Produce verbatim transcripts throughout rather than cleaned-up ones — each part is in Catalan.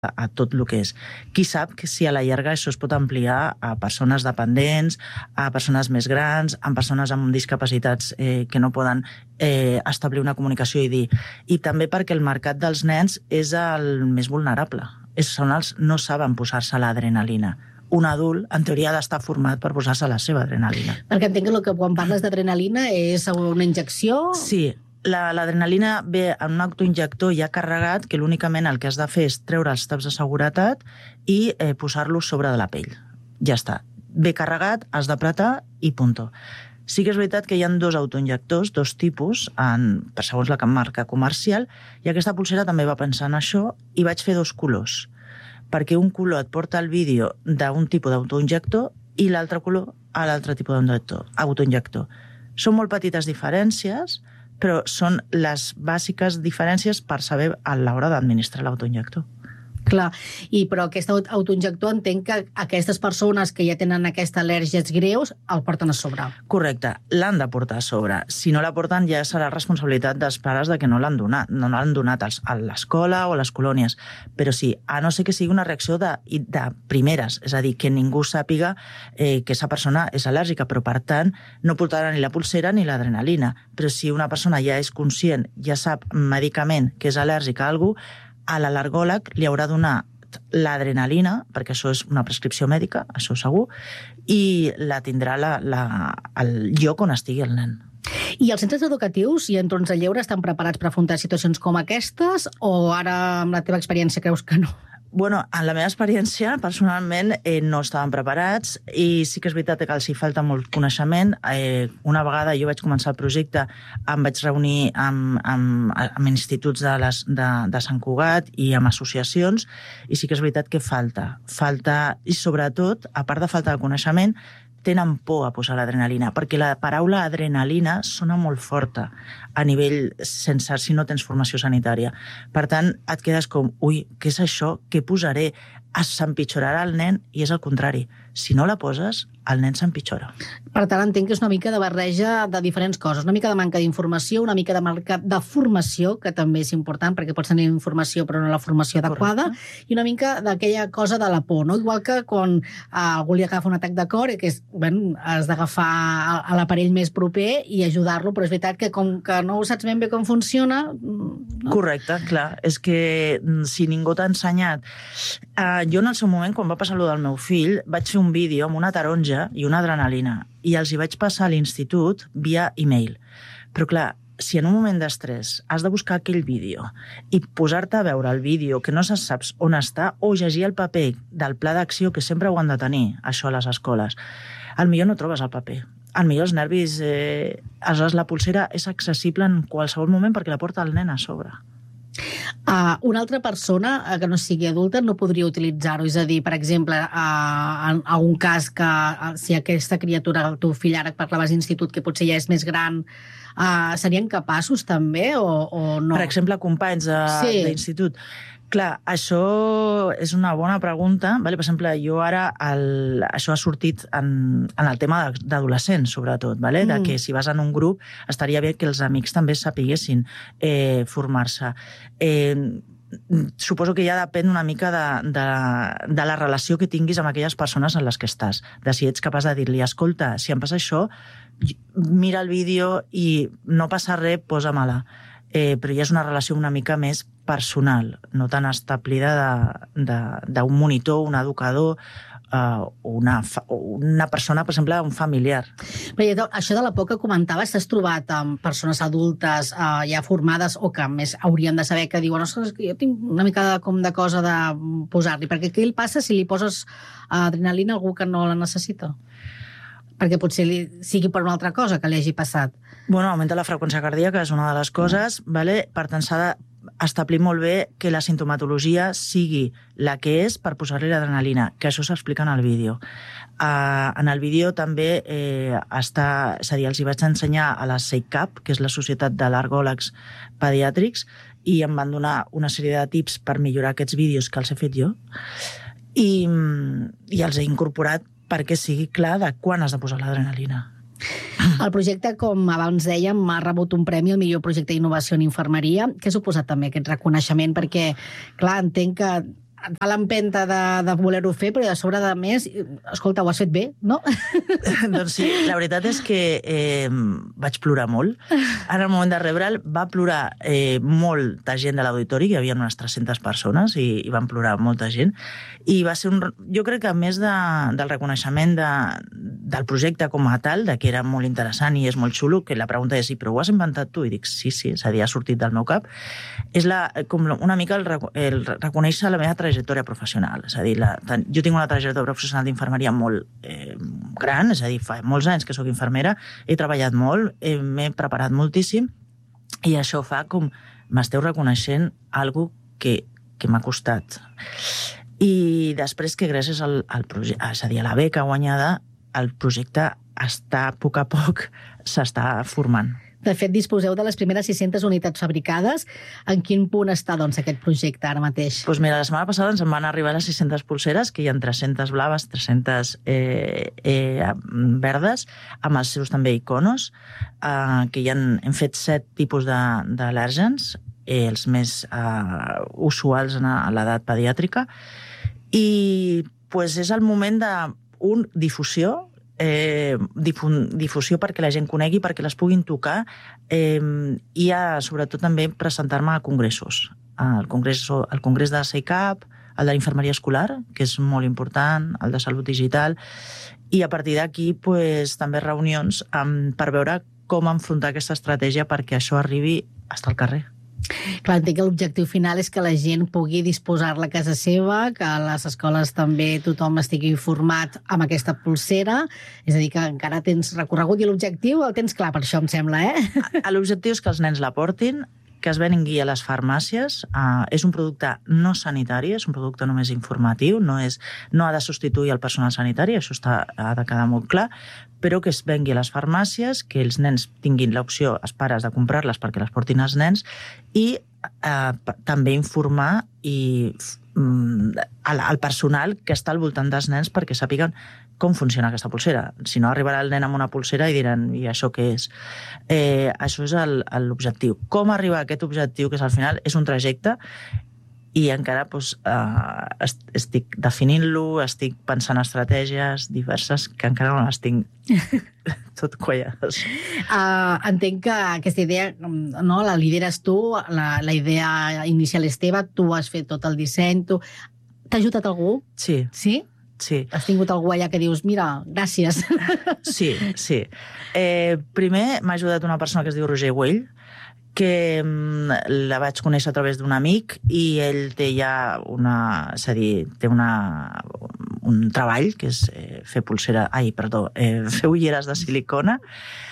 a tot el que és. Qui sap que si a la llarga això es pot ampliar a persones dependents, a persones més grans, a persones amb discapacitats eh, que no poden eh, establir una comunicació i dir. I també perquè el mercat dels nens és el més vulnerable. És, són els no saben posar-se l'adrenalina. Un adult, en teoria, ha d'estar format per posar-se la seva adrenalina. Perquè entenc que quan parles d'adrenalina és una injecció? Sí. L'adrenalina ve en un autoinjector ja carregat que l'únicament el que has de fer és treure els taps de seguretat i eh, posar-los sobre de la pell. Ja està. Ve carregat, has d'apretar i punto. Sí que és veritat que hi ha dos autoinjectors, dos tipus, en, per segons la marca comercial, i aquesta pulsera també va pensar en això i vaig fer dos colors, perquè un color et porta el vídeo d'un tipus d'autoinjector i l'altre color a l'altre tipus d'autoinjector. Són molt petites diferències, però són les bàsiques diferències per saber a l'hora d'administrar l'autoinjector. Clar, i però aquest autoinjector entenc que aquestes persones que ja tenen aquestes al·lèrgies greus el porten a sobre. Correcte, l'han de portar a sobre. Si no la porten ja serà responsabilitat dels pares de que no l'han donat, no l'han donat a l'escola o a les colònies. Però sí, a no ser que sigui una reacció de, de primeres, és a dir, que ningú sàpiga eh, que aquesta persona és al·lèrgica, però per tant no portarà ni la pulsera ni l'adrenalina. Però si una persona ja és conscient, ja sap medicament que és al·lèrgica a alguna cosa, a l'al·lergòleg li haurà donat l'adrenalina, perquè això és una prescripció mèdica, això segur, i la tindrà la, la, el lloc on estigui el nen. I els centres educatius i entorns de lleure estan preparats per afrontar situacions com aquestes o ara, amb la teva experiència, creus que no? Bueno, en la meva experiència, personalment, eh, no estaven preparats i sí que és veritat que els hi falta molt coneixement. Eh, una vegada jo vaig començar el projecte, em vaig reunir amb, amb, amb instituts de, les, de, de Sant Cugat i amb associacions i sí que és veritat que falta. Falta, i sobretot, a part de falta de coneixement, tenen por a posar l'adrenalina, perquè la paraula adrenalina sona molt forta a nivell sense si no tens formació sanitària. Per tant, et quedes com, ui, què és això? Què posaré? S'empitjorarà el nen i és el contrari. Si no la poses, el nen s'empitjora. Per tant, entenc que és una mica de barreja de diferents coses. Una mica de manca d'informació, una mica de manca de formació, que també és important, perquè pots tenir informació però no la formació adequada, correcte, i una mica d'aquella cosa de la por, no? Igual que quan a algú li agafa un atac de cor, que és, bueno, has d'agafar a l'aparell més proper i ajudar-lo, però és veritat que com que no saps ben bé com funciona... No? Correcte, clar. És que si ningú t'ha ensenyat... Uh, jo en el seu moment, quan va passar allò del meu fill, vaig fer un vídeo amb una taronja i una adrenalina i els hi vaig passar a l'institut via e-mail. Però clar, si en un moment d'estrès has de buscar aquell vídeo i posar-te a veure el vídeo que no saps on està o llegir el paper del pla d'acció, que sempre ho han de tenir, això a les escoles, al millor no trobes el paper. Al millor els nervis... Eh... Aleshores, la pulsera és accessible en qualsevol moment perquè la porta el nen a sobre. Uh, una altra persona uh, que no sigui adulta no podria utilitzar-ho, és a dir, per exemple, uh, en algun cas que uh, si aquesta criatura, el teu fill ara que parlaves d'institut, que potser ja és més gran, uh, serien capaços també o, o no? Per exemple, companys d'institut. Sí. Clar, això és una bona pregunta. Vale? Per exemple, jo ara, el, això ha sortit en, en el tema d'adolescents, sobretot, vale? Mm. De que si vas en un grup estaria bé que els amics també sapiguessin eh, formar-se. Eh, suposo que ja depèn una mica de, de, de la relació que tinguis amb aquelles persones en les que estàs. De si ets capaç de dir-li, escolta, si em passa això, mira el vídeo i no passa res, posa-me-la. Eh, però ja és una relació una mica més personal, no tan establida d'un monitor, un educador, uh, una, una persona, per exemple, un familiar. Però això de la por que comentaves, t'has trobat amb persones adultes uh, ja formades o que més haurien de saber que diuen, ostres, jo tinc una mica de, com de cosa de posar-li, perquè què li passa si li poses adrenalina a algú que no la necessita? Perquè potser li, sigui per una altra cosa que li hagi passat. Bueno, augmenta la freqüència cardíaca, és una de les coses, mm. vale? Per tant, s'ha d'establir molt bé que la sintomatologia sigui la que és per posar-li l'adrenalina, que això s'explica en el vídeo. Uh, en el vídeo també eh, està, és a dir, els hi vaig ensenyar a la S E I C A P, que és la Societat d'Al·lergòlegs Pediàtrics, i em van donar una sèrie de tips per millorar aquests vídeos que els he fet jo, i, i els he incorporat perquè sigui clar de quan has de posar l'adrenalina. El projecte, com abans dèiem, ha rebut un premi al millor projecte d'innovació en infermeria. Què ha suposat també aquest reconeixement? Perquè, clar, entenc que et fa l'empenta de, de voler-ho fer, però a sobre de més, escolta, ho has fet bé, no? Doncs sí, la veritat és que eh, vaig plorar molt. En el moment de rebre'l va plorar eh, molta gent de l'auditori, hi havia unes tres-centes persones i, i van plorar molta gent. I va ser un... Jo crec que a més de, del reconeixement de, del projecte com a tal, de que era molt interessant i és molt xulo, que la pregunta és, sí, però ho has inventat tu? I dic, sí, sí, és a dir, ha sortit del meu cap. És la, com una mica el, el reconèixer la meva trajectòria professional. És a dir, la, jo tinc una trajectòria professional d'infermeria molt eh, gran, és a dir, fa molts anys que sóc infermera, he treballat molt, eh, m'he preparat moltíssim, i això fa com m'esteu reconeixent algo que, que m'ha costat. I després que gràcies al, al projecte, és a dir, a la beca guanyada, el projecte està, a poc a poc, s'està formant. De fet, disposeu de les primeres sis-centes unitats fabricades. En quin punt està, doncs, aquest projecte ara mateix? Doncs mira, la setmana passada ens en van arribar les sis-centes pulseres, que hi ha tres-centes blaves, tres-centes eh, eh, verdes, amb els seus també iconos, eh, que hi han, hem fet set tipus d'al·lèrgens, eh, els més eh, usuals a l'edat pediàtrica, i pues, és el moment de, un, difusió, Eh, difusió perquè la gent conegui, perquè les puguin tocar, eh, i a, sobretot també presentar-me a congressos. El congrés, el congrés de C I C A P, el de l'infermeria escolar, que és molt important, el de salut digital, i a partir d'aquí pues, també reunions amb, per veure com enfrontar aquesta estratègia perquè això arribi fins al carrer. Clar, entenc que l'objectiu final és que la gent pugui disposar-la a casa seva, que a les escoles també tothom estigui informat amb aquesta pulsera, és a dir, que encara tens recorregut i l'objectiu el tens clar, per això em sembla, eh? L'objectiu és que els nens la portin, que es vengui a les farmàcies. Uh, és un producte no sanitari, és un producte només informatiu, no, és, no ha de substituir el personal sanitari, això està, ha de quedar molt clar, però que es vengui a les farmàcies, que els nens tinguin l'opció, els pares, de comprar-les perquè les portin els nens, i eh, també informar i mm, al personal que està al voltant dels nens perquè sàpiguen com funciona aquesta pulsera. Si no, arribarà el nen amb una pulsera i diran, i això què és? Eh, això és l'objectiu. Com arribar a aquest objectiu, que és al final, és un trajecte, i encara doncs, eh, estic definint-lo, estic pensant estratègies diverses que encara no les tinc tot quallades. Uh, entenc que aquesta idea, no, la lideres tu, la, la idea inicial és teva, tu has fet tot el disseny, tu... T'ha ajudat algú? Sí. Sí? Sí. Has tingut algú allà que dius, mira, gràcies. Sí, sí. Eh, primer m'ha ajudat una persona que es diu Roger Güell, que la vaig conèixer a través d'un amic i ell té ja una, és a dir, té una, un treball que és eh, fer pulsera, ai, perdó, eh, fer ulleres de silicona,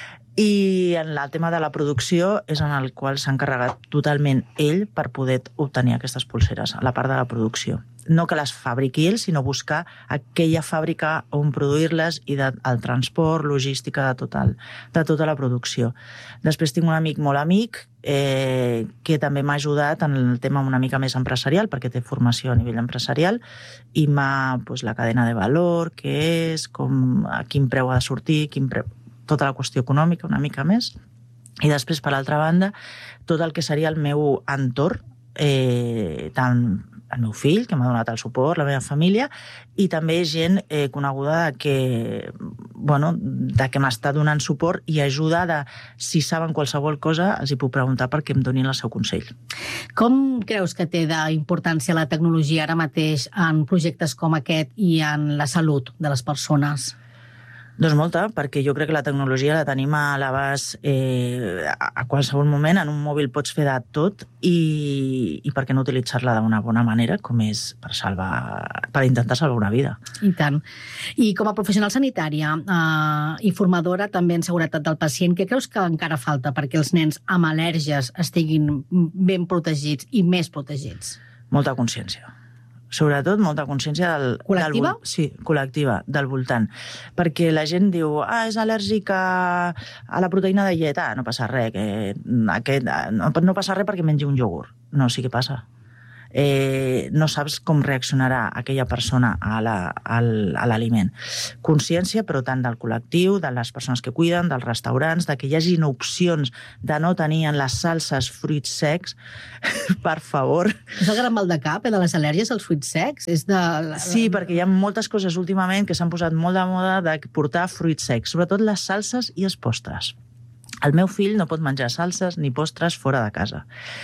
i en el tema de la producció és en el qual s'ha encarregat totalment ell per poder obtenir aquestes pulseres, a la part de la producció. No que les fabriqui ell, sinó buscar aquella fàbrica on produir-les i del de, transport, logística de, total, de tota la producció. Després tinc un amic molt amic eh, que també m'ha ajudat en el tema una mica més empresarial, perquè té formació a nivell empresarial, i m'ha, doncs, la cadena de valor, què és, com, a quin preu ha de sortir, quin preu, tota la qüestió econòmica una mica més. I després, per l'altra banda, tot el que seria el meu entorn, eh, tant el meu fill, que m'ha donat el suport, la meva família, i també gent eh, coneguda de que, bueno, de que m'està donant suport i ajuda de, si saben qualsevol cosa, els hi puc preguntar perquè em donin el seu consell. Com creus que té d'importància la tecnologia ara mateix en projectes com aquest i en la salut de les persones? Doncs molta, perquè jo crec que la tecnologia la tenim a l'abast eh, a qualsevol moment. En un mòbil pots fer de tot i, i per què no utilitzar-la d'una bona manera, com és per salvar, per intentar salvar una vida. I tant. I com a professional sanitària eh, i formadora també en seguretat del pacient, què creus que encara falta perquè els nens amb al·lèrgies estiguin ben protegits i més protegits? Molta consciència. Sobretot molta consciència del... Col·lectiva? Del, sí, col·lectiva, del voltant. Perquè la gent diu, ah, és al·lèrgic a, a la proteïna de llet, ah, no passa res, que aquest, no, no passa res perquè mengi un iogurt. No, sí que passa. eh, no saps com reaccionarà aquella persona a l'aliment. Consciència, però tant del col·lectiu, de les persones que cuiden, dels restaurants, de que hi hagin opcions de no tenir en les salses fruits secs, per favor. És el gran mal de cap, eh, de les al·lèrgies als fruits secs? És de... Sí, perquè hi ha moltes coses últimament que s'han posat molt de moda de portar fruits secs, sobretot les salses i els postres. El meu fill no pot menjar salses ni postres fora de casa.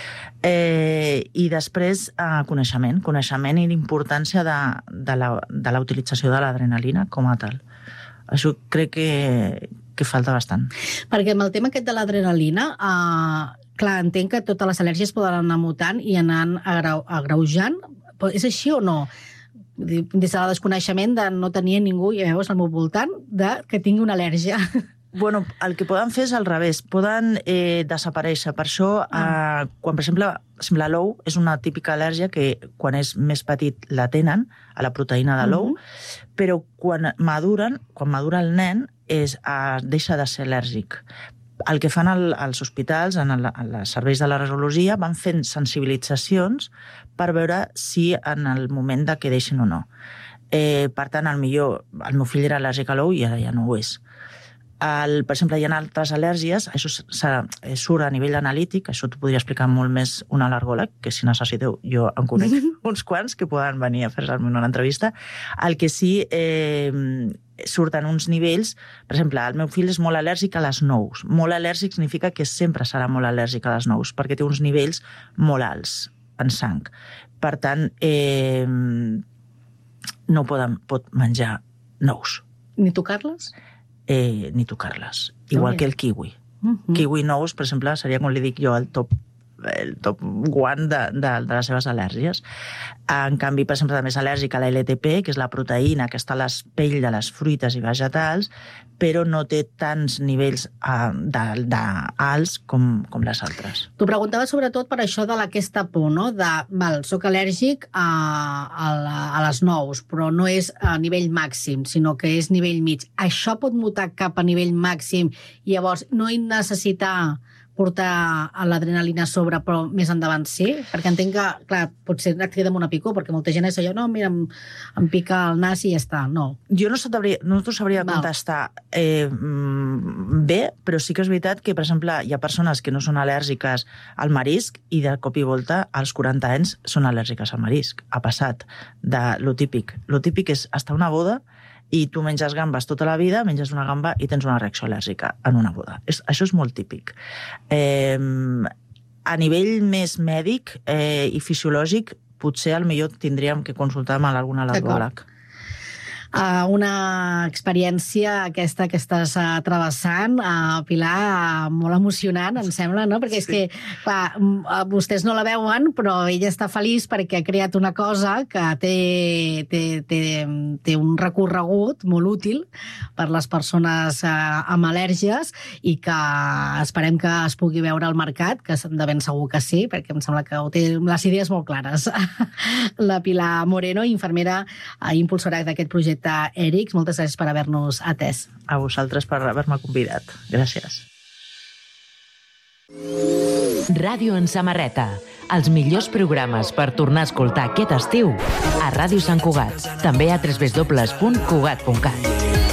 Eh, I després, eh, coneixement. Coneixement i l'importància de, de, la, de la utilització de l'adrenalina com a tal. Això crec que, que falta bastant. Perquè amb el tema aquest de l'adrenalina, eh, clar, entenc que totes les al·lèrgies poden anar mutant i anar agreu, agreujant. Però és així o no? Des del desconeixement de no tenir ningú, ja veus, al meu voltant, de que tingui una al·lèrgia. Bueno, el que poden fer és al revés, poden eh, desaparèixer. Per això, eh, quan, per exemple, la l'ou és una típica al·lèrgia que quan és més petit la tenen, a la proteïna de l'ou, uh-huh. però quan maduren, quan madura el nen, és, eh, deixa de ser al·lèrgic. El que fan al, als hospitals, en, el, en els serveis de la resologia, van fent sensibilitzacions per veure si en el moment de que deixin o no. Eh, per tant, el millor, el meu fill era al·lèrgic a l'ou i ara ja no ho és. El, per exemple, hi ha altres al·lèrgies, això surt a nivell analític, això t'ho podria explicar molt més un al·lergòleg, que si necessiteu jo en conec uns quants que poden venir a fer-me una entrevista. El que sí eh, surten uns nivells, per exemple, el meu fill és molt al·lèrgic a les nous. Molt al·lèrgic significa que sempre serà molt al·lèrgic a les nous, perquè té uns nivells molt alts en sang. Per tant, eh, no poden, pot menjar nous. Ni tocar-les? Eh, ni tocar-les. Igual okay. que el kiwi. Uh-huh. Kiwi nous, per exemple, seria, com li dic jo, el top, el top one de, de, de les seves al·lèrgies. En canvi, per exemple, també és al·lèrgic a la L T P, que és la proteïna que està a l'espell de les fruites i vegetals, però no té tants nivells uh, de, de alts com, com les altres. T'ho preguntava sobretot per això de aquesta por, no? De, val, soc al·lèrgic a, a, la, a les nous, però no és a nivell màxim, sinó que és nivell mig. Això pot mutar cap a nivell màxim i llavors no hi necessitar portar l'adrenalina a sobre, però més endavant sí? Perquè entenc que, clar, potser et queda amb una picor, perquè molta gent és allò, no, mira, em, em pica el nas i ja està, no. Jo no sabria, no t'ho sabria contestar eh, bé, però sí que és veritat que, per exemple, hi ha persones que no són al·lèrgiques al marisc i de cop i volta, als quaranta anys, són al·lèrgiques al marisc. Ha passat de lo típic. Lo típic és estar a una boda i tu menges gambes tota la vida, menges una gamba i tens una reacció al·lèrgica en una boda. És, això és molt típic. Eh, a nivell més mèdic eh, i fisiològic, potser al millor tindríem que consultar amb algun al·lergòleg. Uh, una experiència aquesta que estàs uh, travessant, uh, Pilar, uh, molt emocionant, em sembla, no? Perquè és sí. que, clar, uh, vostès no la veuen, però ella està feliç perquè ha creat una cosa que té, té, té, té un recorregut molt útil per les persones uh, amb al·lèrgies i que esperem que es pugui veure al mercat, que de ben segur que sí, perquè em sembla que ho té les idees molt clares. La Pilar Moreno, infermera i impulsora d'aquest projecte Erics, moltes gràcies per haver-nos atès. A vosaltres per haver-me convidat. Gràcies. Ràdio en samarreta. Els millors programes per tornar a escoltar aquest estiu a Ràdio Sant Cugat. També a w w w punt cugat punt cat.